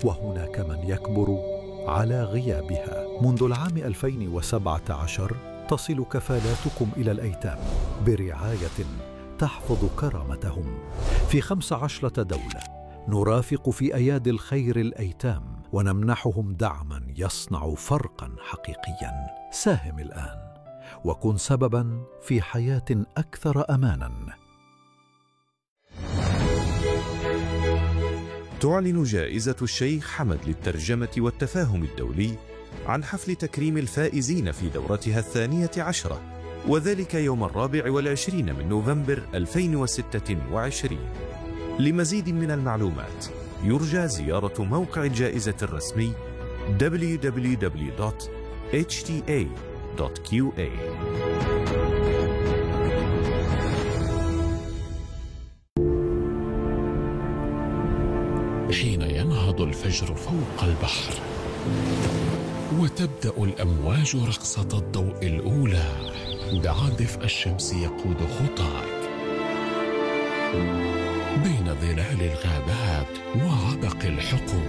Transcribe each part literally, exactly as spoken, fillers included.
وهناك من يكبر على غيابها. منذ العام ألفين وسبعة عشر تصل كفالاتكم إلى الأيتام برعاية تحفظ كرامتهم في خمس عشرة دولة. نرافق في أيادي الخير الأيتام ونمنحهم دعما يصنع فرقا حقيقيا. ساهم الآن وكن سببا في حياة أكثر أمانا. تعلن جائزة الشيخ حمد للترجمة والتفاهم الدولي عن حفل تكريم الفائزين في دورتها الثانية عشرة، وذلك يوم الرابع والعشرين من نوفمبر ألفين وستة وعشرين. لمزيد من المعلومات يرجى زيارة موقع الجائزة الرسمي دبليو دبليو دبليو دوت إتش تي إيه دوت كيو إيه. حين ينهض الفجر فوق البحر وتبدأ الأمواج رقصة الضوء الأولى، دعا دفء الشمس يقود خطاك بين ظلال الغابات وعبق الحقول،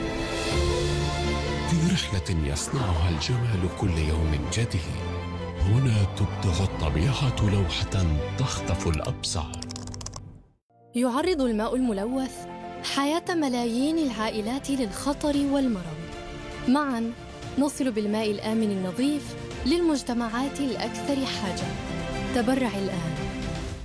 في رحلة يصنعها الجمال كل يوم جديد. هنا تبدع الطبيعة لوحة تخطف الأبصار. يعرض الماء الملوث حياة ملايين العائلات للخطر والمرض. معاً نصل بالماء الآمن النظيف للمجتمعات الأكثر حاجة. تبرع الآن